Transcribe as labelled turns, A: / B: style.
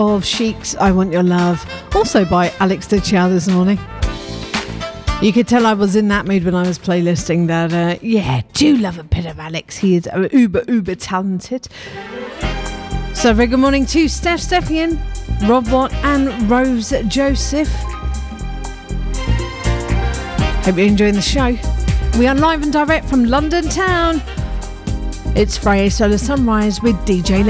A: of Chic's I Want Your Love, also by Alex Dichiao this morning. You could tell I was in that mood when I was playlisting that. Do love a bit of Alex. He is uber talented. So very good morning to Steph Stephian, Rob Watt and Rose Joseph. Hope you're enjoying the show. We are live and direct from London town. It's Friday Solar Sunrise with DJ